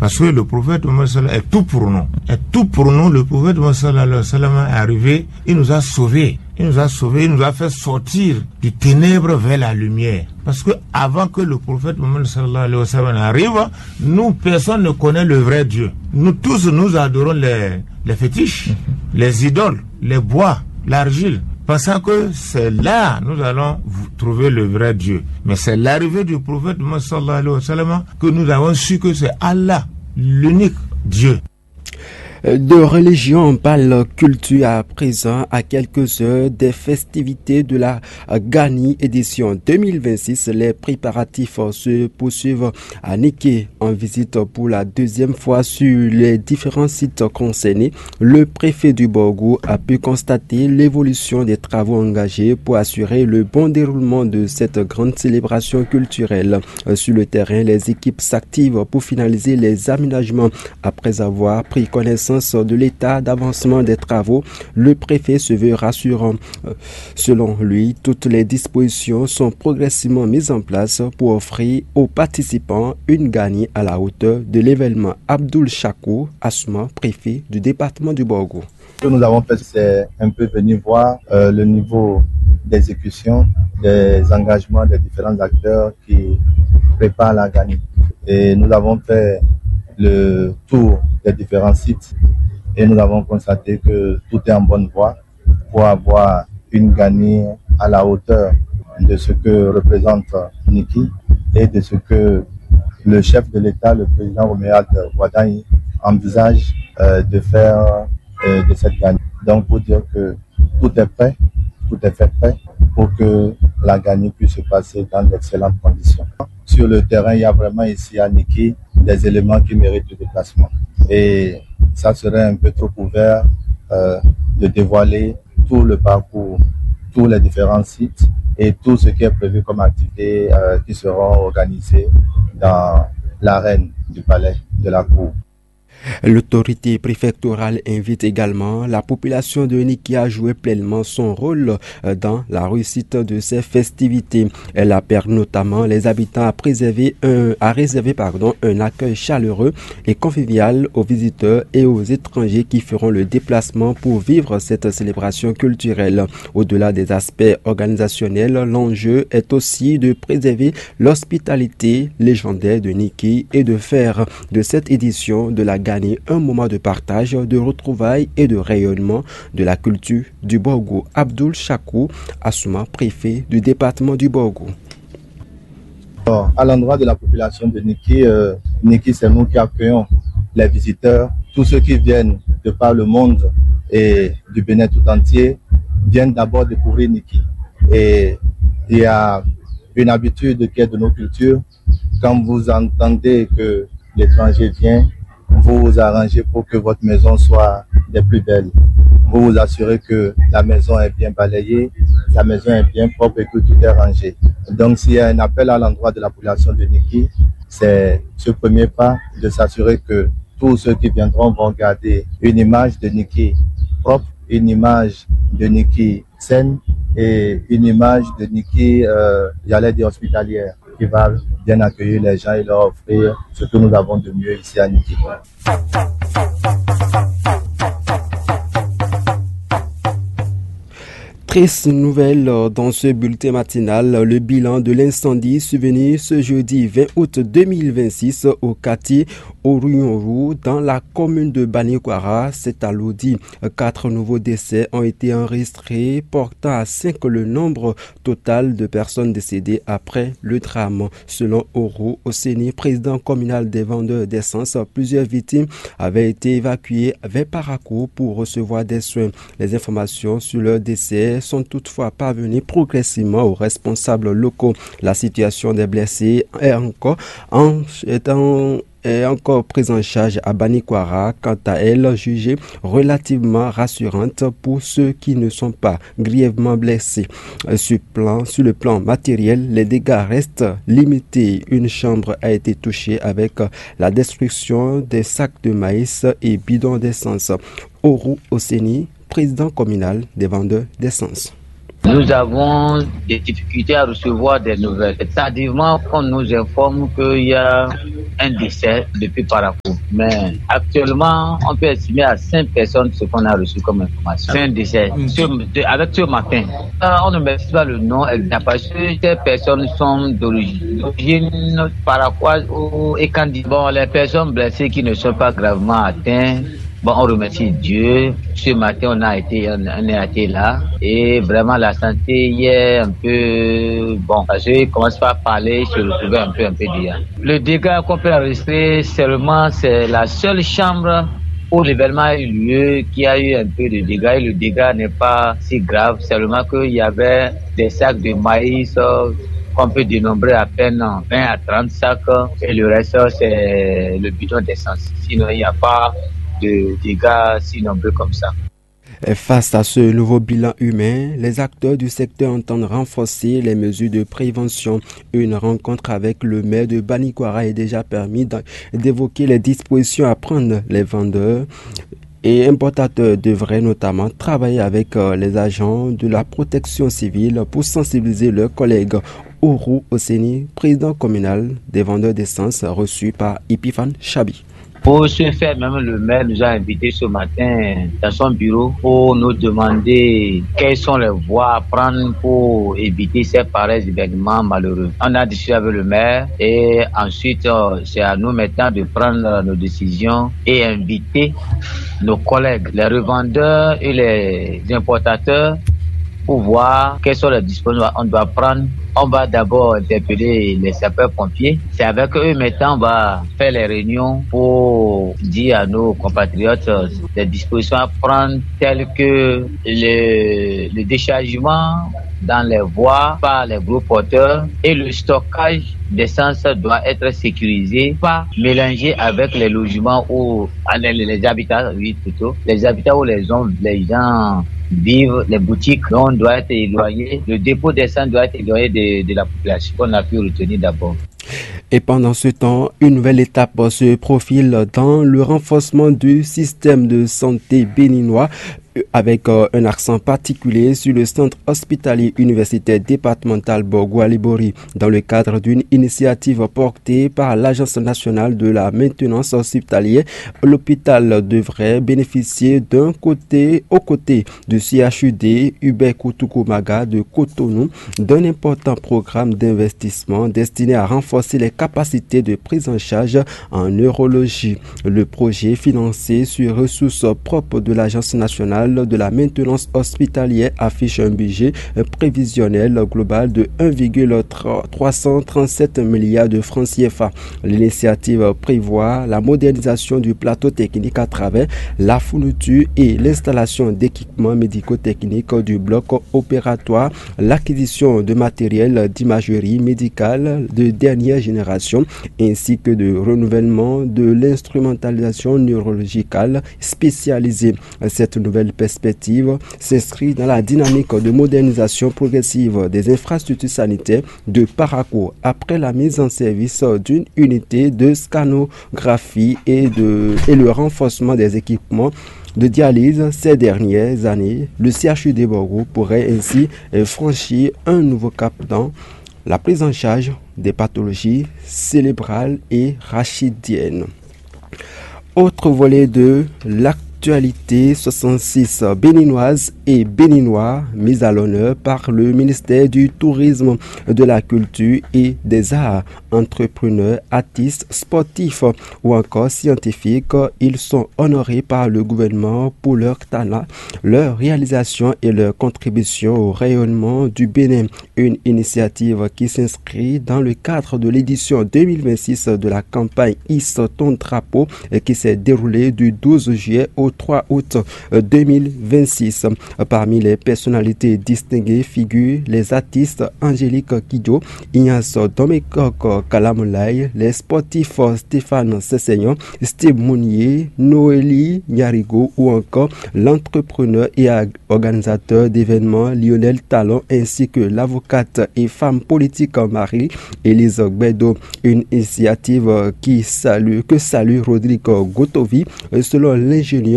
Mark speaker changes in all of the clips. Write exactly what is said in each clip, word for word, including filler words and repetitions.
Speaker 1: Parce que le prophète Mohammed sallallahu alayhi wa sallam est tout pour nous. Est tout pour nous. Le prophète Mohammed sallallahu alayhi wa sallam est arrivé, il nous a sauvés. Il nous a sauvés, il nous a fait sortir du ténèbre vers la lumière. Parce que avant que le prophète Mohammed sallallahu alayhi wa sallam arrive, nous, personne ne connaît le vrai Dieu. Nous tous, nous adorons les, les fétiches, les idoles, les bois, l'argile, pensant que c'est là nous allons trouver le vrai Dieu. Mais c'est l'arrivée du prophète Mohammed sallallahu alayhi wa sallam que nous avons su que c'est Allah, l'unique Dieu.
Speaker 2: De religion, on parle culture à présent, à quelques heures des festivités de la Gani édition deux mille vingt-six. Les préparatifs se poursuivent à Niki en visite pour la deuxième fois sur les différents sites concernés. Le préfet du Borgou a pu constater l'évolution des travaux engagés pour assurer le bon déroulement de cette grande célébration culturelle. Sur le terrain, les équipes s'activent pour finaliser les aménagements après avoir pris connaissance de l'état d'avancement des travaux. Le préfet se veut rassurant. Selon lui, toutes les dispositions sont progressivement mises en place pour offrir aux participants une gagne à la hauteur de l'événement. Abdoul Chakou Assouma, préfet du département du Borgou.
Speaker 3: Ce que nous avons fait, c'est un peu venir voir euh, le niveau d'exécution des engagements des différents acteurs qui préparent la gagne. Et nous avons fait le tour des différents sites et nous avons constaté que tout est en bonne voie pour avoir une gagnée à la hauteur de ce que représente Niki et de ce que le chef de l'État, le président Romuald Wadani, envisage euh, de faire euh, de cette gagnée. Donc pour dire que tout est prêt, tout est fait prêt pour que la gagnée puisse se passer dans d'excellentes conditions. Sur le terrain, il y a vraiment ici à Niki des éléments qui méritent le déplacement. Et ça serait un peu trop ouvert euh, de dévoiler tout le parcours, tous les différents sites et tout ce qui est prévu comme activités euh, qui seront organisées dans l'arène du palais de la cour.
Speaker 2: L'autorité préfectorale invite également la population de Niki à jouer pleinement son rôle dans la réussite de ces festivités. Elle appelle notamment les habitants à préserver un, à réserver pardon, un accueil chaleureux et convivial aux visiteurs et aux étrangers qui feront le déplacement pour vivre cette célébration culturelle. Au-delà des aspects organisationnels, l'enjeu est aussi de préserver l'hospitalité légendaire de Niki et de faire de cette édition de la un moment de partage, de retrouvailles et de rayonnement de la culture du Borgou. Abdoul Chakou Assouma, préfet du département du Borgou.
Speaker 3: Alors, à l'endroit de la population de Niki, euh, Niki, c'est nous qui accueillons les visiteurs. Tous ceux qui viennent de par le monde et du Bénin tout entier viennent d'abord découvrir Niki. Et il y a une habitude qui est de nos cultures. Quand vous entendez que l'étranger vient, vous vous arrangez pour que votre maison soit des plus belles. Vous vous assurez que la maison est bien balayée, la maison est bien propre et que tout est rangé. Donc s'il y a un appel à l'endroit de la population de Niki, c'est ce premier pas de s'assurer que tous ceux qui viendront vont garder une image de Niki propre, une image de Niki saine et une image de Niki, euh, j'allais dire hospitalière, qui va bien accueillir les gens et leur offrir ce que nous avons de mieux ici à Niki.
Speaker 2: Triste nouvelle dans ce bulletin matinal, le bilan de l'incendie survenu ce jeudi vingt août deux mille vingt-six au quartier Oruyonru dans la commune de Banikwara, c'est à Lodi. Quatre nouveaux décès ont été enregistrés, portant à cinq le nombre total de personnes décédées après le drame. Selon Oro Oseni, président communal des vendeurs d'essence, plusieurs victimes avaient été évacuées vers Parakou pour recevoir des soins. Les informations sur leur décès sont toutefois parvenues progressivement aux responsables locaux. La situation des blessés est encore en, est en est encore prise en charge à Banikwara, quant à elle jugée relativement rassurante pour ceux qui ne sont pas grièvement blessés. Sur, plan, sur le plan matériel, les dégâts restent limités. Une chambre a été touchée avec la destruction des sacs de maïs et bidons d'essence. Oru Oseni, président communal des vendeurs d'essence.
Speaker 4: Nous nous avons des difficultés à recevoir des nouvelles. Tardivement, on nous informe qu'il y a un décès depuis Parakou. Mais actuellement, on peut estimer à cinq personnes ce qu'on a reçu comme information. C'est un décès. Ce, de, avec ce matin, on ne met pas le nom exact parce que ces personnes sont d'origine paraquoise ou écandie. Bon, les personnes blessées qui ne sont pas gravement atteintes, bon, on remercie Dieu. Ce matin, on a été, on, on a été là. Et vraiment, la santé est un peu, bon, parce que je commence pas à parler, je retrouvais un peu, un peu déjà. Le dégât qu'on peut enregistrer seulement, c'est la seule chambre où l'événement a eu lieu, qui a eu un peu de dégâts. Et le dégât n'est pas si grave, seulement qu'il y avait des sacs de maïs, qu'on peut dénombrer à peine vingt à trente sacs. Et le reste, c'est le bidon d'essence. Sinon, il n'y a pas de dégâts si nombreux comme ça.
Speaker 2: Face à ce nouveau bilan humain, les acteurs du secteur entendent renforcer les mesures de prévention. Une rencontre avec le maire de Banikwara est déjà permis d'évoquer les dispositions à prendre. Les vendeurs et importateurs devraient notamment travailler avec les agents de la protection civile pour sensibiliser leurs collègues. Ourou Oseni, président communal des vendeurs d'essence, reçu par Epifan Chabi.
Speaker 4: Pour ce faire, même le maire nous a invités ce matin dans son bureau pour nous demander quelles sont les voies à prendre pour éviter ces pareils événements malheureux. On a discuté avec le maire et ensuite c'est à nous maintenant de prendre nos décisions et inviter nos collègues, les revendeurs et les importateurs pour voir quelles sont les dispositions qu'on doit prendre. On va d'abord interpeller les sapeurs-pompiers. C'est avec eux maintenant on va faire les réunions pour dire à nos compatriotes les dispositions à prendre telles que le, le déchargement dans les voies par les gros porteurs et le stockage d'essence doit être sécurisé, pas mélangé avec les logements ou les, les habitats, oui plutôt, les habitats où les gens, les gens vivent, les boutiques, on doit être éloigné. Le dépôt d'essence doit être éloigné de, de la population qu'on a pu retenir d'abord.
Speaker 2: Et pendant ce temps, une nouvelle étape se profile dans le renforcement du système de santé béninois, avec euh, un accent particulier sur le centre hospitalier universitaire départemental Borgo-Alibori, dans le cadre d'une initiative portée par l'Agence nationale de la maintenance hospitalière. L'hôpital devrait bénéficier d'un côté, aux côtés du C H U D Hubert Koutoukoumaga de Cotonou, d'un important programme d'investissement destiné à renforcer les capacités de prise en charge en neurologie. Le projet, financé sur ressources propres de l'Agence nationale de la maintenance hospitalière, affiche un budget prévisionnel global de un virgule trois cent trente-sept milliards de francs C F A. L'initiative prévoit la modernisation du plateau technique à travers la fourniture et l'installation d'équipements médico-techniques du bloc opératoire, l'acquisition de matériel d'imagerie médicale de dernière génération, ainsi que de renouvellement de l'instrumentalisation neurologicale spécialisée. Cette nouvelle perspective s'inscrit dans la dynamique de modernisation progressive des infrastructures sanitaires de Parakou après la mise en service d'une unité de scanographie et, de, et le renforcement des équipements de dialyse ces dernières années. Le C H U D Borgo pourrait ainsi franchir un nouveau cap dans la prise en charge des pathologies cérébrales et rachidiennes. Autre volet de l'actualité. Actualité soixante-six béninoise et béninois mise à l'honneur par le ministère du Tourisme, de la Culture et des Arts. Entrepreneurs, artistes, sportifs ou encore scientifiques, ils sont honorés par le gouvernement pour leur talent, leur réalisation et leur contribution au rayonnement du Bénin. Une initiative qui s'inscrit dans le cadre de l'édition deux mille vingt-six de la campagne Hisse ton drapeau qui s'est déroulée du douze juillet au trois août deux mille vingt-six. Parmi les personnalités distinguées figurent les artistes Angélique Kidjo, Ignace Domekok Kalamulay, les sportifs Stéphane Sessignon, Steve Mounier, Noélie Nyarigo ou encore l'entrepreneur et organisateur d'événements Lionel Talon, ainsi que l'avocate et femme politique Marie-Élise Gbedo. Une initiative qui salue, que salue Rodrigo Gotovi, selon l'ingénieur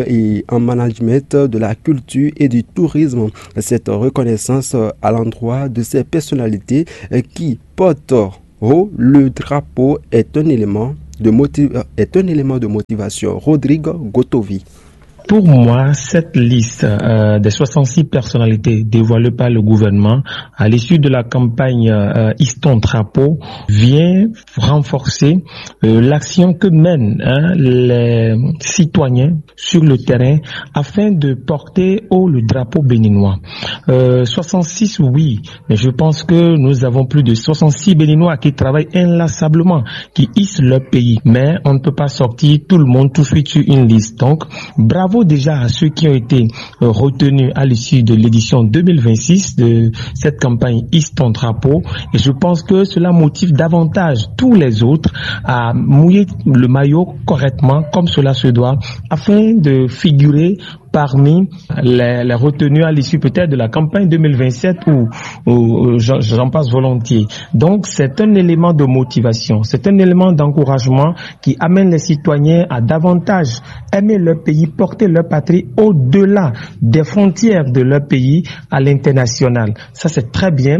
Speaker 2: et en management de la culture et du tourisme. Cette reconnaissance à l'endroit de ces personnalités qui portent haut le drapeau est un élément de, motiv- est un élément de motivation. Rodrigue Gotovi.
Speaker 5: Pour moi, cette liste euh, des soixante-six personnalités dévoilées par le gouvernement à l'issue de la campagne euh, Histon Drapeau vient renforcer euh, l'action que mènent hein, les citoyens sur le terrain afin de porter haut le drapeau béninois. Euh, soixante-six, oui, mais je pense que nous avons plus de soixante-six Béninois qui travaillent inlassablement, qui hissent leur pays, mais on ne peut pas sortir tout le monde tout de suite sur une liste. Donc, bravo déjà à ceux qui ont été euh, retenus à l'issue de l'édition deux mille vingt-six de cette campagne Hisse ton drapeau, et je pense que cela motive davantage tous les autres à mouiller le maillot correctement comme cela se doit afin de figurer parmi les, les retenus à l'issue peut-être de la campagne deux mille vingt-sept où, où j'en, j'en passe volontiers. Donc c'est un élément de motivation, c'est un élément d'encouragement qui amène les citoyens à davantage aimer leur pays, porter leur patrie au-delà des frontières de leur pays à l'international. Ça c'est très bien.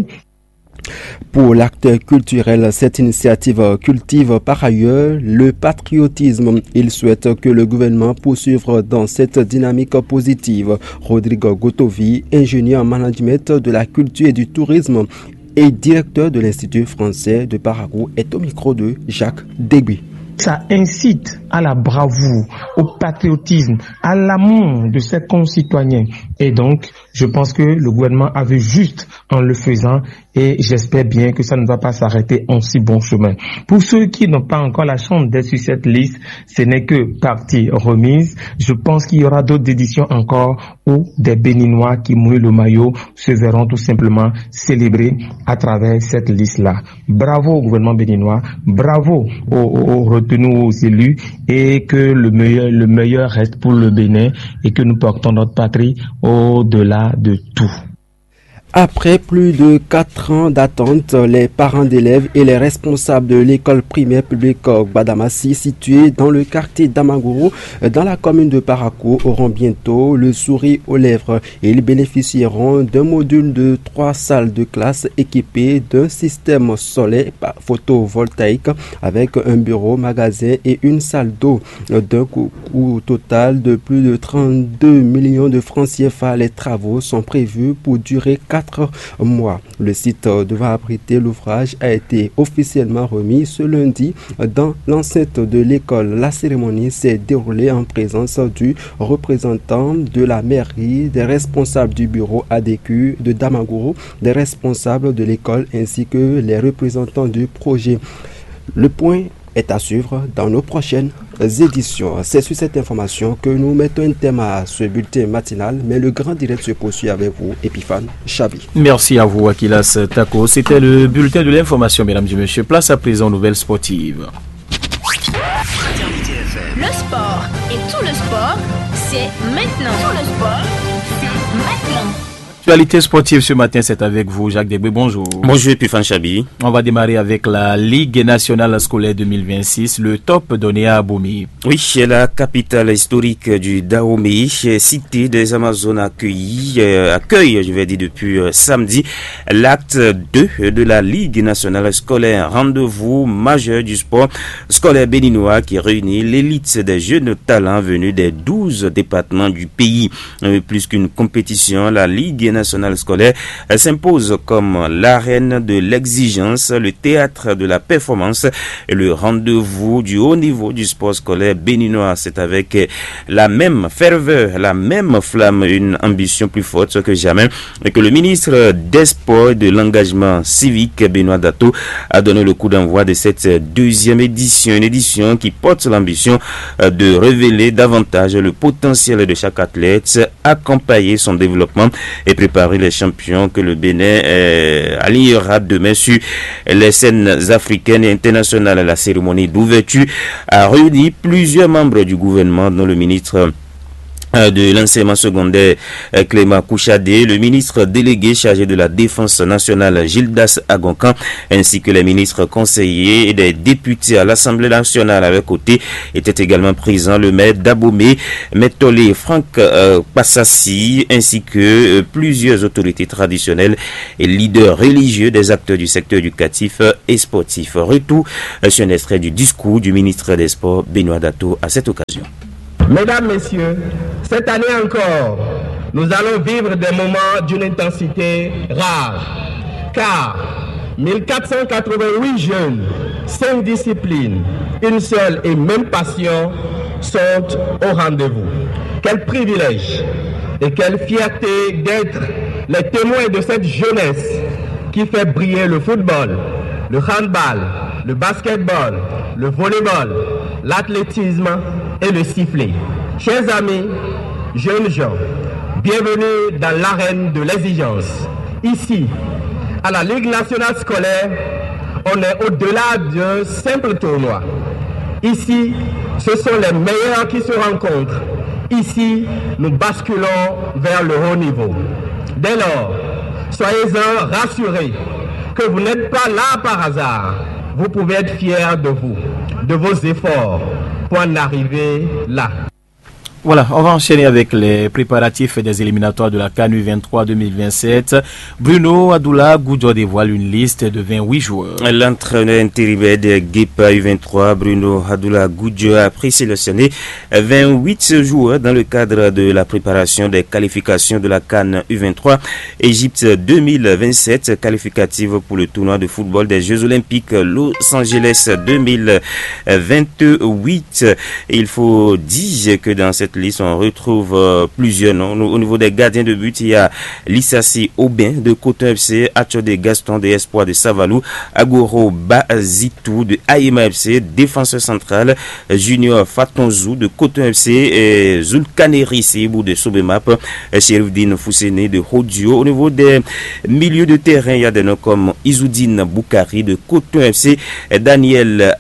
Speaker 2: Pour l'acteur culturel, cette initiative cultive par ailleurs le patriotisme. Il souhaite que le gouvernement poursuive dans cette dynamique positive. Rodrigue Gotovi, ingénieur en management de la culture et du tourisme et directeur de l'Institut français de Parakou, est au micro de Jacques Degui.
Speaker 5: Ça incite à la bravoure, au patriotisme, à l'amour de ses concitoyens. Et donc, je pense que le gouvernement avait juste en le faisant, et j'espère bien que ça ne va pas s'arrêter en si bon chemin. Pour ceux qui n'ont pas encore la chance d'être sur cette liste, ce n'est que partie remise. Je pense qu'il y aura d'autres éditions encore où des Béninois qui mouillent le maillot se verront tout simplement célébrés à travers cette liste-là. Bravo au gouvernement béninois, bravo aux, aux retenus, aux élus, et que le meilleur, le meilleur reste pour le Bénin et que nous portons notre patrie au-delà de tout.
Speaker 2: Après plus de quatre ans d'attente, les parents d'élèves et les responsables de l'école primaire publique Gbadamassi, située dans le quartier d'Amagoro, dans la commune de Parakou, auront bientôt le sourire aux lèvres. Ils bénéficieront d'un module de trois salles de classe équipées d'un système solaire photovoltaïque avec un bureau, magasin et une salle d'eau. D'un coût total de plus de trente-deux millions de francs C F A, les travaux sont prévus pour durer quatre mois. Le site devant abriter l'ouvrage a été officiellement remis ce lundi dans l'enceinte de l'école. La cérémonie s'est déroulée en présence du représentant de la mairie, des responsables du bureau A D Q de Damagoro, des responsables de l'école ainsi que les représentants du projet. Le point est à suivre dans nos prochaines éditions. C'est sur cette information que nous mettons un thème à ce bulletin matinal, mais le grand direct se poursuit avec vous, Epiphane Chabi.
Speaker 6: Merci à vous, Akilas Tako. C'était le bulletin de l'information, mesdames et messieurs. Place à présent aux nouvelles sportives.
Speaker 7: Le sport et tout le sport, c'est maintenant. Tout le sport, c'est maintenant.
Speaker 6: Actualité sportive ce matin, c'est avec vous, Jacques Degbe. Bonjour.
Speaker 8: Bonjour, Epiphane Chabi.
Speaker 6: On va démarrer avec la Ligue nationale scolaire deux mille vingt-six, le top donné à Abomi.
Speaker 8: Oui, la capitale historique du Dahomey, cité des Amazones accueillie, euh, accueille, je vais dire depuis euh, samedi, l'acte deux de la Ligue nationale scolaire, rendez-vous majeur du sport scolaire béninois qui réunit l'élite des jeunes talents venus des douze départements du pays. Euh, plus qu'une compétition, la Ligue nationale scolaire s'impose comme l'arène de l'exigence, le théâtre de la performance et le rendez-vous du haut niveau du sport scolaire béninois. C'est avec la même ferveur, la même flamme, une ambition plus forte que jamais que le ministre des Sports et de l'engagement civique, Benoît Dato, a donné le coup d'envoi de cette deuxième édition, une édition qui porte l'ambition de révéler davantage le potentiel de chaque athlète, accompagner son développement et préparer les champions que le Bénin euh, alliera demain sur les scènes africaines et internationales. La cérémonie d'ouverture a réuni plusieurs membres du gouvernement, dont le ministre de l'enseignement secondaire Clément Kouchadé, le ministre délégué chargé de la défense nationale Gildas Agoncan, ainsi que les ministres conseillers et des députés à l'Assemblée nationale à leur côté étaient également présents le maire d'Abomey, Métolé Franck euh, Passassi, ainsi que euh, plusieurs autorités traditionnelles et leaders religieux des acteurs du secteur éducatif et sportif. Retour sur un extrait du discours du ministre des Sports Benoît Dato à cette occasion.
Speaker 9: Mesdames, Messieurs, cette année encore, nous allons vivre des moments d'une intensité rare, car mille quatre cent quatre-vingt-huit jeunes, cinq disciplines, une seule et même passion sont au rendez-vous. Quel privilège et quelle fierté d'être les témoins de cette jeunesse qui fait briller le football, le handball, le basketball, le volleyball, l'athlétisme et le sifflet. Chers amis, jeunes gens, bienvenue dans l'arène de l'exigence. Ici, à la Ligue nationale scolaire, on est au-delà d'un simple tournoi. Ici, ce sont les meilleurs qui se rencontrent. Ici, nous basculons vers le haut niveau. Dès lors, soyez-en rassurés que vous n'êtes pas là par hasard. Vous pouvez être fiers de vous, de vos efforts pour en arriver là.
Speaker 6: Voilà, on va enchaîner avec les préparatifs des éliminatoires de la CAN U vingt-trois deux mille vingt-sept. Bruno Adoula Goudjo dévoile une liste de vingt-huit joueurs.
Speaker 8: L'entraîneur intérimaire de Guépa U vingt-trois, Bruno Adoula Goudjo, a présélectionné vingt-huit joueurs dans le cadre de la préparation des qualifications de la CAN U vingt-trois Égypte deux mille vingt-sept, qualificative pour le tournoi de football des Jeux Olympiques Los Angeles deux mille vingt-huit. Il faut dire que dans cette liste, on retrouve euh, plusieurs noms. Au niveau des gardiens de but, il y a Lissassi Aubin de Coton F C, Achode Gaston de Espoir de Savalou, Agoro Bazitou de Aïma F C, défenseur central, Junior Fatonzou de Coton F C, et Zulkaneri Seibou de Sobemap, Cherifdine Foussene de Hodio. Au niveau des milieux de terrain, il y a des noms comme Izoudine Boukari de Coton F C, Daniel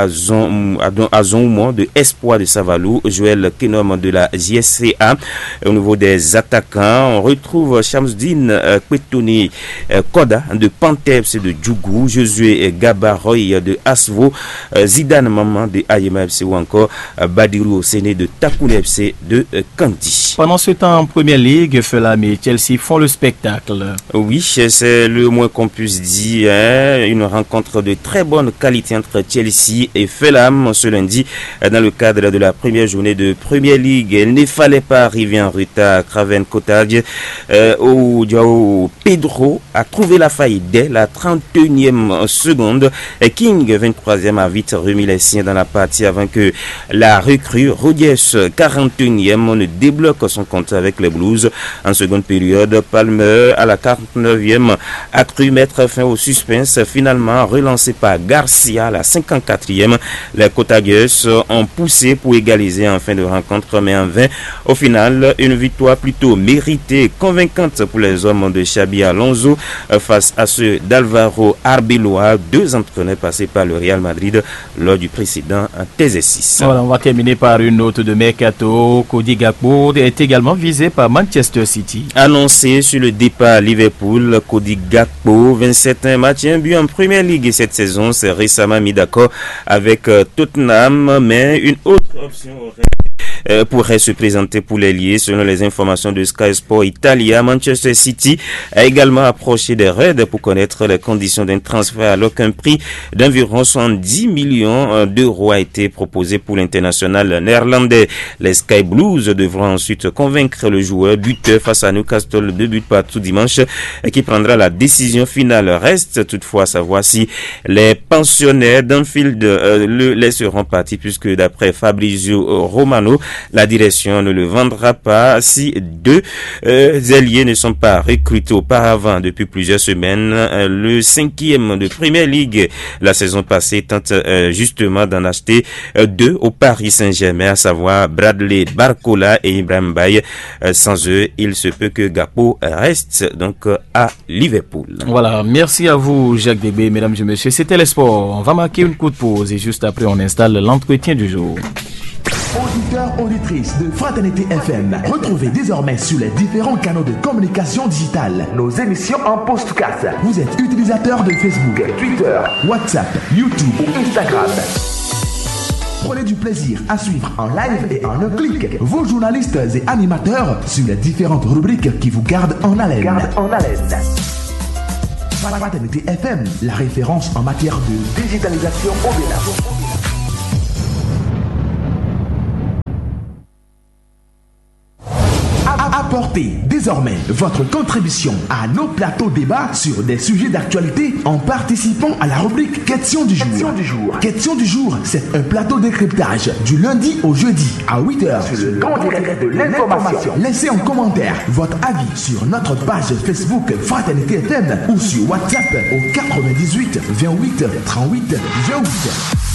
Speaker 8: Azon, Azon de Espoir de Savalou, Joël Kenom de la J S C A. Au niveau des attaquants, on retrouve Shamsdine euh, Kwetoni euh, Koda de Panther F C de Djougou, Josué Gabaroy de Asvo, euh, Zidane Maman de Ayema F C ou encore euh, Badirou Séné de Takoune F C de euh, Kandi.
Speaker 6: Pendant ce temps, en Première Ligue, Fulham et Chelsea font le spectacle.
Speaker 8: Oui, c'est le moins qu'on puisse dire. Hein. Une rencontre de très bonne qualité entre Chelsea et Fulham ce lundi dans le cadre de la première journée de Première Ligue. Il ne fallait pas arriver en retard. Craven Cottage euh, où Joao Pedro a trouvé la faille dès la trente et unième seconde. Et King, vingt-troisième, a vite remis les siens dans la partie avant que la recrue Rodies, quarante et unième, ne débloque son compte avec les Blues. En seconde période, Palmer, à la quarante-neuvième, a cru mettre fin au suspense. Finalement, relancé par Garcia à la cinquante-quatrième, les Cottages ont poussé pour égaliser en fin de rencontre, mais en vain. Au final, une victoire plutôt méritée et convaincante pour les hommes de Xabi Alonso face à ceux d'Alvaro Arbeloa, deux entraîneurs passés par le Real Madrid lors du précédent T Z six.
Speaker 6: Voilà, on va terminer par une note de mercato. Cody Gakpo est également visé par Manchester City.
Speaker 8: Annoncé sur le départ à Liverpool, Cody Gakpo, vingt-sept matchs, un but en Première Ligue cette saison, s'est récemment mis d'accord avec Tottenham, mais une autre option aurait Euh, pourrait se présenter pour les liés. Selon les informations de Sky Sport Italia, Manchester City a également approché des Reds pour connaître les conditions d'un transfert, alors qu'un prix d'environ soixante-dix millions d'euros a été proposé pour l'international néerlandais. Les Sky Blues devront ensuite convaincre le joueur buteur face à Newcastle, deux buts partout dimanche, qui prendra la décision finale. Reste toutefois à savoir si les pensionnaires d'Anfield euh, le laisseront partir, puisque d'après Fabrizio Romano, la direction ne le vendra pas si deux euh, ailiers ne sont pas recrutés auparavant. Depuis plusieurs semaines, euh, le cinquième de Première Ligue la saison passée tente euh, justement d'en acheter euh, deux au Paris Saint-Germain, à savoir Bradley Barcola et Ibrahim Baye. Euh, sans eux, il se peut que Gakpo reste donc euh, à Liverpool.
Speaker 6: Voilà, merci à vous Jacques Débé, mesdames et messieurs. C'était les sports. On va marquer une courte pause et juste après on installe l'entretien du jour.
Speaker 10: auditeurs, auditrices de Fraternité F M. Retrouvez désormais sur les différents canaux de communication digitale nos émissions en podcast. Vous êtes utilisateur de Facebook, Twitter, WhatsApp, YouTube ou Instagram. Prenez du plaisir à suivre en live et en un clic vos journalistes et animateurs sur les différentes rubriques qui vous gardent en haleine. Garde en haleine. Fraternité F M, la référence en matière de digitalisation au Bénin. Apportez désormais votre contribution à nos plateaux débats sur des sujets d'actualité en participant à la rubrique Question du jour. Question du jour, Question du jour, c'est un plateau décryptage du lundi au jeudi à huit heures sur le grand direct de l'information. Laissez en commentaire votre avis sur notre page Facebook Fraternité F M ou sur WhatsApp au quatre-vingt-dix-huit vingt-huit trente-huit vingt-huit.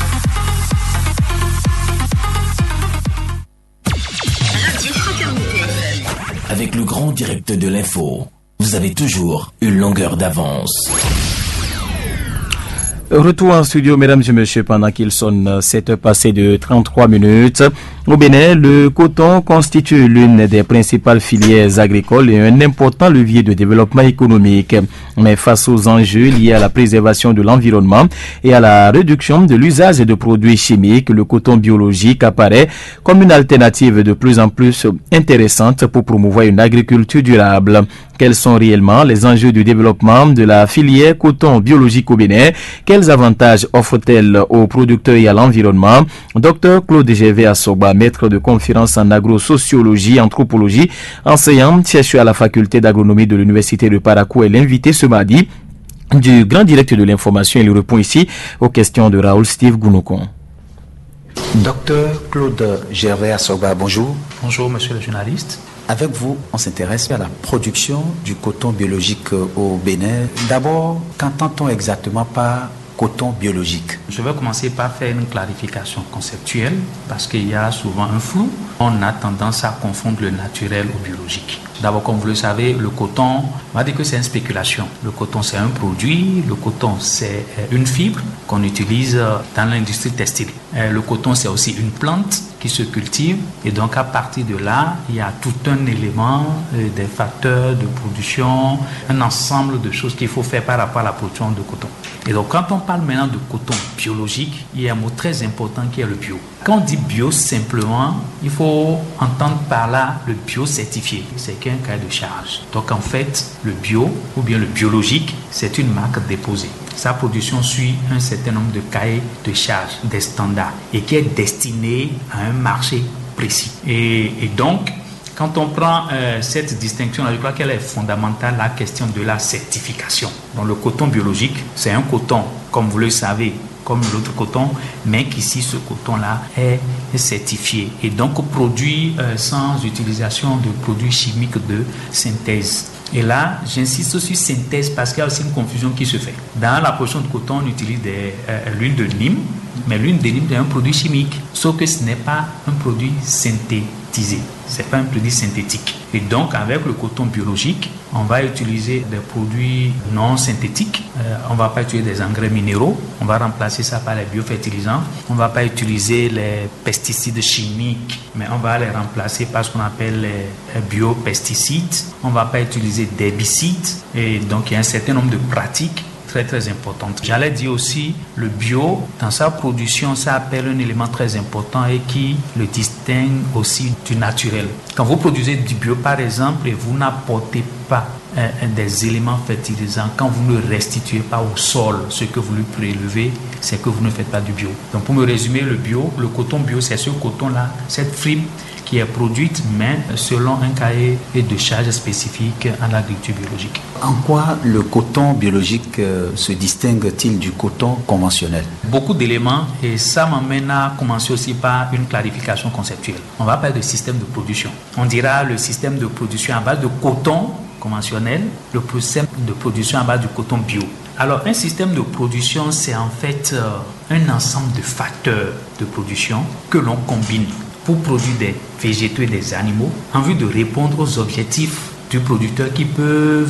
Speaker 11: Avec le grand direct de l'info, vous avez toujours une longueur d'avance.
Speaker 6: Retour en studio, mesdames et messieurs, pendant qu'il sonne sept heures passées de trente-trois minutes. Au Bénin, le coton constitue l'une des principales filières agricoles et un important levier de développement économique. Mais face aux enjeux liés à la préservation de l'environnement et à la réduction de l'usage de produits chimiques, le coton biologique apparaît comme une alternative de plus en plus intéressante pour promouvoir une agriculture durable. Quels sont réellement les enjeux du développement de la filière coton biologique au Bénin? Quels avantages offre-t-elle aux producteurs et à l'environnement? Docteur Claude Gervais Assoba, maître de conférence en agro-sociologie, anthropologie, enseignant, chercheur à la faculté d'agronomie de l'université de Parakou, est l'invité ce mardi du grand direct de l'information. Il répond ici aux questions de Raoul Steve Gounokon.
Speaker 12: Docteur Claude Gervais Assoba, bonjour.
Speaker 13: Bonjour, monsieur le journaliste.
Speaker 12: Avec vous, on s'intéresse à la production du coton biologique au Bénin. D'abord, qu'entend-on exactement par coton biologique?
Speaker 13: Je vais commencer par faire une clarification conceptuelle parce qu'il y a souvent un flou. On a tendance à confondre le naturel au biologique. D'abord, comme vous le savez, le coton, on va dire que c'est une spéculation. Le coton, c'est un produit. Le coton, c'est une fibre qu'on utilise dans l'industrie textile. Le coton, c'est aussi une plante qui se cultive. Et donc, à partir de là, il y a tout un élément, des facteurs de production, un ensemble de choses qu'il faut faire par rapport à la production de coton. Et donc, quand on parle maintenant de coton biologique, il y a un mot très important qui est le bio. Quand on dit bio, simplement, il faut entendre par là le bio certifié. C'est qu'un cahier de charge. Donc, en fait, le bio ou bien le biologique, c'est une marque déposée. Sa production suit un certain nombre de cahiers de charge, des standards, et qui est destiné à un marché précis. Et, et donc, quand on prend euh, cette distinction-là, je crois qu'elle est fondamentale, la question de la certification. Donc, le coton biologique, c'est un coton, comme vous le savez, comme l'autre coton, mais qu'ici, ce coton-là est certifié et donc produit euh, sans utilisation de produits chimiques de synthèse. Et là, j'insiste sur synthèse parce qu'il y a aussi une confusion qui se fait. Dans la production de coton, on utilise des, euh, l'huile de Nîmes, mais l'huile de Nîmes est un produit chimique, sauf que ce n'est pas un produit synthétisé, ce n'est pas un produit synthétique. Et donc, avec le coton biologique, on va utiliser des produits non synthétiques, euh, on ne va pas utiliser des engrais minéraux, on va remplacer ça par les biofertilisants, on ne va pas utiliser les pesticides chimiques, mais on va les remplacer par ce qu'on appelle les biopesticides, on ne va pas utiliser d'herbicides, et donc il y a un certain nombre de pratiques très très importante. J'allais dire aussi, le bio, dans sa production, ça appelle un élément très important et qui le distingue aussi du naturel. Quand vous produisez du bio, par exemple, et vous n'apportez pas un, un des éléments fertilisants, quand vous ne restituez pas au sol ce que vous lui prélevez, c'est que vous ne faites pas du bio. Donc pour me résumer, le bio, le coton bio, c'est ce coton-là, cette fibre qui est produite, mais selon un cahier de charge spécifique en agriculture biologique.
Speaker 12: En quoi le coton biologique euh, se distingue-t-il du coton conventionnel?
Speaker 13: Beaucoup d'éléments, et ça m'amène à commencer aussi par une clarification conceptuelle. On va parler de système de production. On dira le système de production à base de coton conventionnel, le système de production à base du coton bio. Alors, un système de production, c'est en fait euh, un ensemble de facteurs de production que l'on combine pour produire des végétaux et des animaux en vue de répondre aux objectifs du producteur qui peuvent être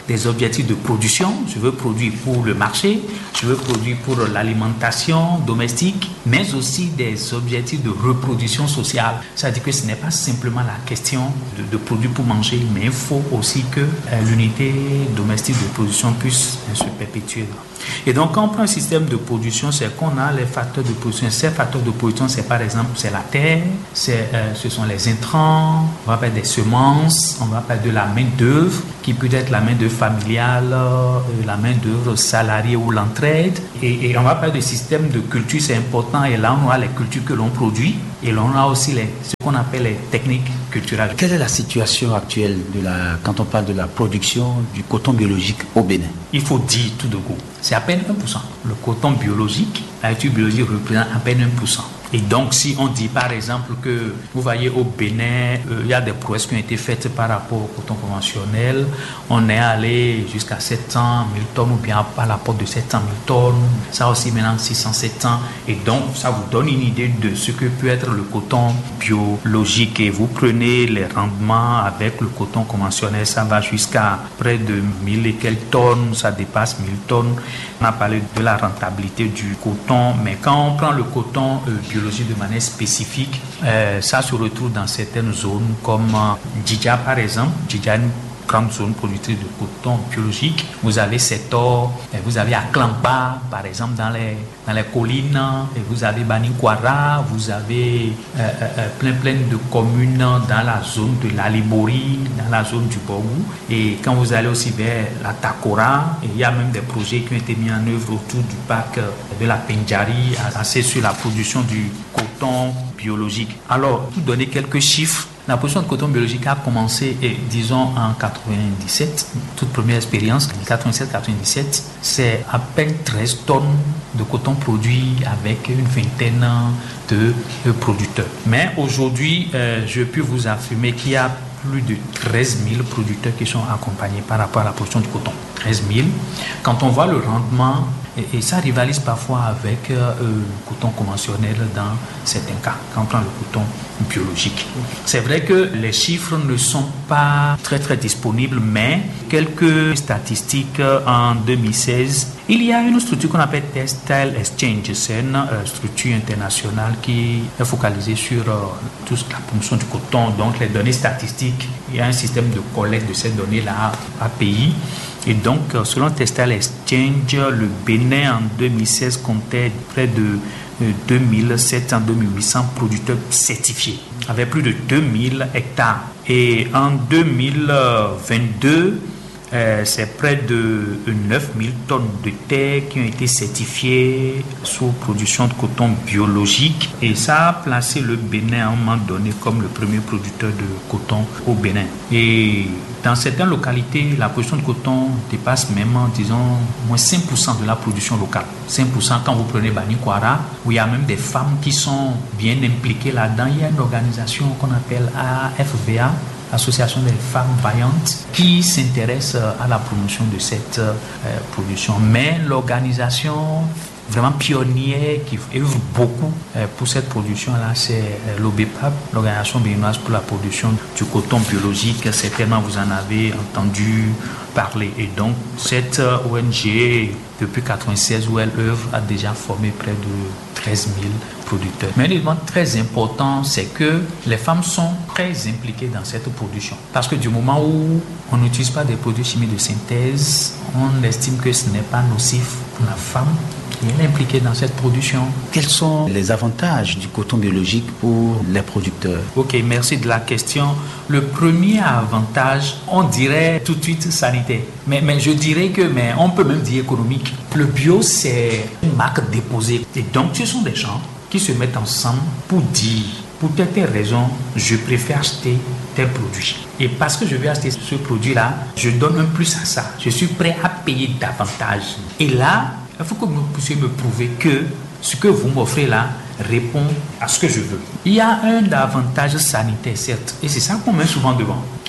Speaker 13: des objectifs de production. Je veux produire pour le marché, je veux produire pour l'alimentation domestique, mais aussi des objectifs de reproduction sociale. C'est-à-dire que ce n'est pas simplement la question de, de produire pour manger, mais il faut aussi que euh, l'unité domestique de production puisse euh, se perpétuer. Et donc, quand on prend un système de production, c'est qu'on a les facteurs de production. Ces facteurs de production, c'est par exemple, c'est la terre, c'est, euh, ce sont les intrants, on va parler des semences, on va parler de la main-d'œuvre, qui peut être la main-d'œuvre familiale, euh, la main-d'œuvre salariée ou l'entraide. Et, et on va parler de système de culture, c'est important. Et là, on a les cultures que l'on produit et l'on a aussi les, ce qu'on appelle les techniques culturelles.
Speaker 12: Quelle est la situation actuelle de la, quand on parle de la production du coton biologique au Bénin?
Speaker 13: Il faut dire tout de go, c'est à peine un pour cent. Le coton biologique, la culture biologique représente à peine un pour cent. Et donc, si on dit par exemple que, vous voyez, au Bénin, euh, il y a des prouesses qui ont été faites par rapport au coton conventionnel, on est allé jusqu'à sept cent mille tonnes ou bien à la porte de sept cent mille tonnes, ça aussi maintenant six cents, sept cents. Et donc, ça vous donne une idée de ce que peut être le coton biologique. Et vous prenez les rendements avec le coton conventionnel, ça va jusqu'à près de mille et quelques tonnes, ça dépasse mille tonnes. On a parlé de la rentabilité du coton, mais quand on prend le coton euh, biologique de manière spécifique, euh, ça se retrouve dans certaines zones comme euh, Djidja par exemple. Djidja, une grande zone productrice de coton biologique. Vous avez Setor, vous avez Aklampa par exemple dans les, dans les collines, et vous avez Baninkwara, vous avez euh, euh, plein plein de communes dans la zone de l'Alibori, dans la zone du Bogou. Et quand vous allez aussi vers la Takora, il y a même des projets qui ont été mis en œuvre autour du parc de la Pendjari, assez sur la production du coton biologique. Alors, pour donner quelques chiffres, la production de coton biologique a commencé, et, disons, en quatre-vingt-dix-sept, toute première expérience, en quatre-vingt-sept quatre-vingt-dix-sept, c'est à peine treize tonnes de coton produit avec une vingtaine de, de producteurs. Mais aujourd'hui, euh, je peux vous affirmer qu'il y a plus de treize mille producteurs qui sont accompagnés par rapport à la production du coton. treize mille. Quand on voit le rendement, et, et ça rivalise parfois avec euh, le coton conventionnel dans certains cas, quand on prend le coton biologique. C'est vrai que les chiffres ne sont pas très très disponibles, mais quelques statistiques en deux mille seize, il y a une structure qu'on appelle Textile Exchange, c'est une euh, structure internationale qui est focalisée sur euh, toute la promotion du coton, donc les données statistiques. Il y a un système de collecte de ces données-là par pays. Et donc, selon Textile Exchange, le Bénin en deux mille seize comptait près de deux mille sept cents à deux mille huit cents producteurs certifiés, avec plus de deux mille hectares. Et en deux mille vingt-deux, euh, c'est près de neuf mille tonnes de terre qui ont été certifiées sous production de coton biologique. Et ça a placé le Bénin à un moment donné comme le premier producteur de coton au Bénin. Et dans certaines localités, la production de coton dépasse même, disons, moins cinq pour cent de la production locale. cinq pour cent quand vous prenez Baninkwara, où il y a même des femmes qui sont bien impliquées là-dedans. Il y a une organisation qu'on appelle A F V A, Association des femmes vaillantes, qui s'intéresse à la promotion de cette euh, production. Mais l'organisation vraiment pionnière qui œuvre beaucoup euh, pour cette production-là, c'est euh, l'O B E P A B, l'Organisation béninoise pour la production du coton biologique. Certainement, vous en avez entendu parler. Et donc, cette euh, O N G, depuis mille neuf cent quatre-vingt-seize, où elle œuvre, a déjà formé près de treize mille producteurs. Mais un élément très important, c'est que les femmes sont très impliquées dans cette production. Parce que du moment où on n'utilise pas des produits chimiques de synthèse, on estime que ce n'est pas nocif pour la femme qui est impliquée dans cette production.
Speaker 12: Quels sont les avantages du coton biologique pour les producteurs?
Speaker 13: Ok, merci de la question. Le premier avantage, on dirait tout de suite sanitaire. Mais, mais je dirais que, mais on peut même dire économique. Le bio, c'est une marque déposée. Et donc, ce sont des gens qui se mettent ensemble pour dire, pour telle telle raison, je préfère acheter tel produit. Et parce que je vais acheter ce produit-là, je donne un plus à ça. Je suis prêt à payer davantage. Et là, il faut que vous puissiez me prouver que ce que vous m'offrez là répond à ce que je veux. Il y a un avantage sanitaire, certes, et c'est ça qu'on met souvent devant.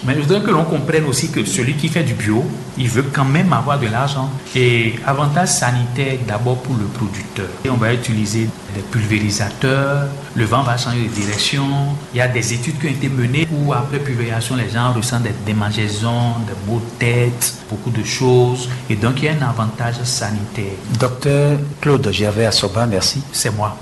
Speaker 13: Mais je voudrais que l'on comprenne aussi que celui qui fait du bio, il veut quand même avoir de l'argent. Et avantage sanitaire d'abord pour le producteur. Et on va utiliser des pulvérisateurs, le vent va changer de direction. Il y a des études qui ont été menées où après pulvérisation, les gens ressentent des démangeaisons, des maux de tête, beaucoup de choses. Et donc il y a un avantage sanitaire.
Speaker 12: Docteur Claude Gervais Assoba, merci.
Speaker 13: C'est moi.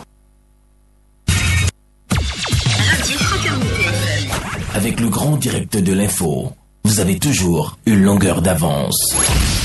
Speaker 11: Avec le grand direct de l'info, vous avez toujours une longueur d'avance.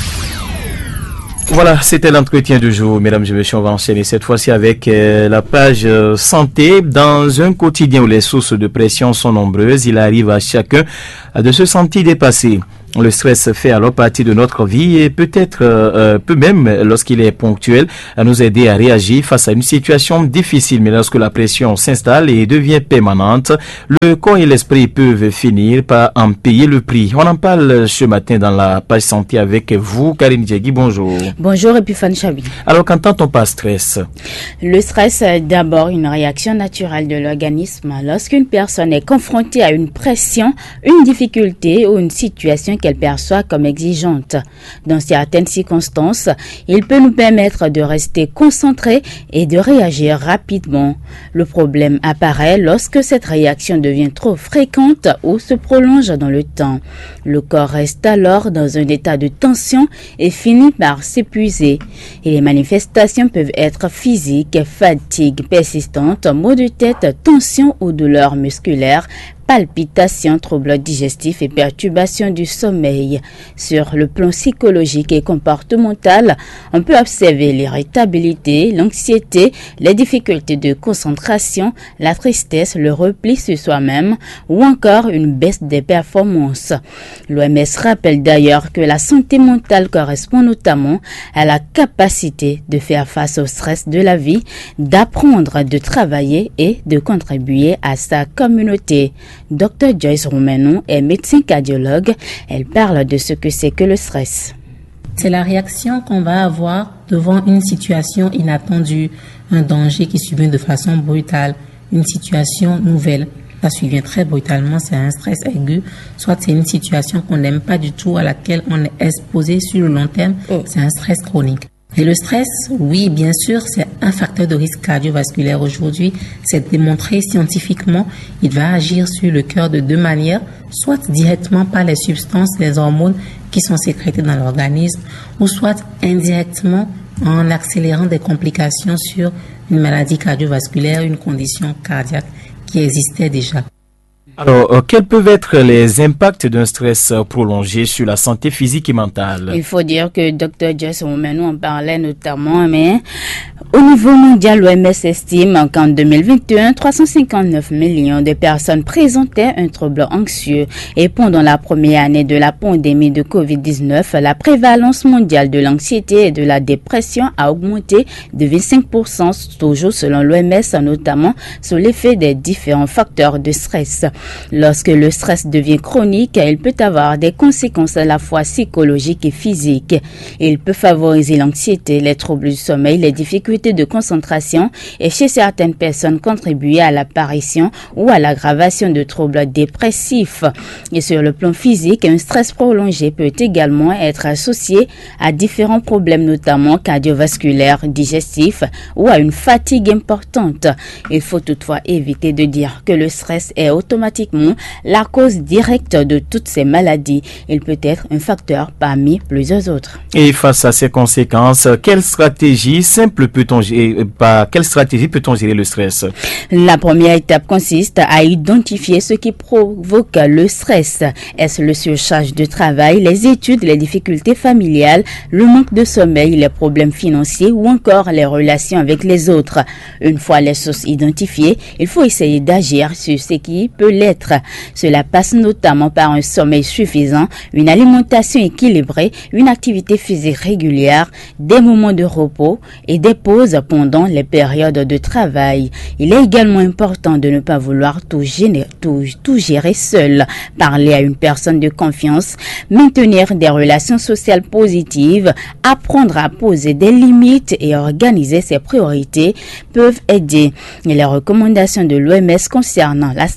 Speaker 6: Voilà, c'était l'entretien du jour. Mesdames et messieurs, on va enchaîner cette fois-ci avec euh, la page euh, santé. Dans un quotidien où les sources de pression sont nombreuses, il arrive à chacun de se sentir dépassé. Le stress fait alors partie de notre vie et peut-être, euh, peut même, lorsqu'il est ponctuel, à nous aider à réagir face à une situation difficile. Mais lorsque la pression s'installe et devient permanente, le corps et l'esprit peuvent finir par en payer le prix. On en parle ce matin dans la page santé avec vous, Karine Djegui. Bonjour.
Speaker 14: Bonjour, Epiphane Chabi.
Speaker 6: Alors, qu'entend-on par stress?
Speaker 14: Le stress est d'abord une réaction naturelle de l'organisme. Lorsqu'une personne est confrontée à une pression, une difficulté ou une situation qu'elle perçoit comme exigeante. Dans certaines circonstances, il peut nous permettre de rester concentrés et de réagir rapidement. Le problème apparaît lorsque cette réaction devient trop fréquente ou se prolonge dans le temps. Le corps reste alors dans un état de tension et finit par s'épuiser. Et les manifestations peuvent être physiques, fatigue persistante, maux de tête, tension ou douleurs musculaires, palpitations, troubles digestifs et perturbations du sommeil. Sur le plan psychologique et comportemental, on peut observer l'irritabilité, l'anxiété, les difficultés de concentration, la tristesse, le repli sur soi-même ou encore une baisse des performances. L'O M S rappelle d'ailleurs que la santé mentale correspond notamment à la capacité de faire face au stress de la vie, d'apprendre, de travailler et de contribuer à sa communauté. Docteur Joyce Roumenou est médecin cardiologue. Elle parle de ce que c'est que le stress.
Speaker 15: C'est la réaction qu'on va avoir devant une situation inattendue, un danger qui survient de façon brutale, une situation nouvelle. Ça survient très brutalement, c'est un stress aigu, soit c'est une situation qu'on n'aime pas du tout, à laquelle on est exposé sur le long terme, oh. C'est un stress chronique. Et le stress, oui, bien sûr, c'est un facteur de risque cardiovasculaire aujourd'hui. C'est démontré scientifiquement. Il va agir sur le cœur de deux manières, soit directement par les substances, les hormones qui sont sécrétées dans l'organisme, ou soit indirectement en accélérant des complications sur une maladie cardiovasculaire, une condition cardiaque qui existait déjà.
Speaker 6: Alors, euh, quels peuvent être les impacts d'un stress prolongé sur la santé physique et mentale?
Speaker 14: Il faut dire que Docteur Joyce Roumenou en parlait notamment, mais au niveau mondial, l'O M S estime qu'en deux mille vingt et un, trois cent cinquante-neuf millions de personnes présentaient un trouble anxieux. Et pendant la première année de la pandémie de covid dix-neuf, la prévalence mondiale de l'anxiété et de la dépression a augmenté de vingt-cinq pour cent, toujours selon l'O M S, notamment sous l'effet des différents facteurs de stress. Lorsque le stress devient chronique, il peut avoir des conséquences à la fois psychologiques et physiques. Il peut favoriser l'anxiété, les troubles du sommeil, les difficultés de concentration et chez certaines personnes contribuer à l'apparition ou à l'aggravation de troubles dépressifs. Et sur le plan physique, un stress prolongé peut également être associé à différents problèmes, notamment cardiovasculaires, digestifs ou à une fatigue importante. Il faut toutefois éviter de dire que le stress est automatiquement la cause directe de toutes ces maladies. Il peut être un facteur parmi plusieurs autres.
Speaker 6: Et face à ces conséquences, quelle stratégie simple peut-on gérer, par quelle stratégie peut-on gérer le stress?
Speaker 14: La première étape consiste à identifier ce qui provoque le stress. Est-ce le surcharge de travail, les études, les difficultés familiales, le manque de sommeil, les problèmes financiers ou encore les relations avec les autres? Une fois les sources identifiées, il faut essayer d'agir sur ce qui peut l'être. Cela passe notamment par un sommeil suffisant, une alimentation équilibrée, une activité physique régulière, des moments de repos et des pauses pendant les périodes de travail. Il est également important de ne pas vouloir tout gérer, tout, tout gérer seul. Parler à une personne de confiance, maintenir des relations sociales positives, apprendre à poser des limites et organiser ses priorités peuvent aider. Et les recommandations de l'O M S concernant la santé mentale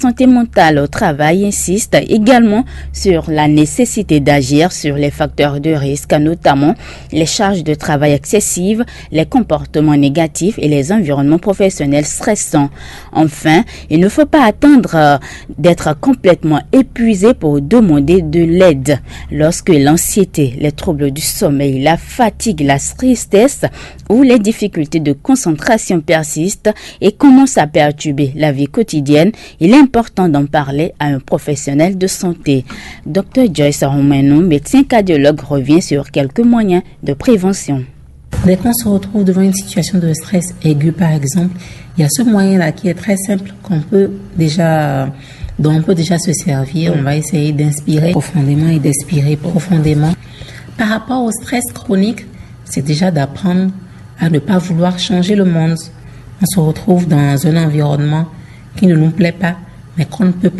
Speaker 14: mentale au travail insiste également sur la nécessité d'agir sur les facteurs de risque, notamment les charges de travail excessives, les comportements négatifs et les environnements professionnels stressants. Enfin, il ne faut pas attendre d'être complètement épuisé pour demander de l'aide. Lorsque l'anxiété, les troubles du sommeil, la fatigue, la tristesse ou les difficultés de concentration persistent et commencent à perturber la vie quotidienne, il est important d'en parler à un professionnel de santé. Docteur Joyce Romano, médecin cardiologue, revient sur quelques moyens de prévention.
Speaker 15: Dès qu'on se retrouve devant une situation de stress aigu, par exemple, il y a ce moyen-là qui est très simple qu'on peut déjà, dont on peut déjà se servir. On va essayer d'inspirer profondément et d'expirer profondément. Par rapport au stress chronique, c'est déjà d'apprendre à ne pas vouloir changer le monde. On se retrouve dans un environnement qui ne nous plaît pas, mais qu'on ne peut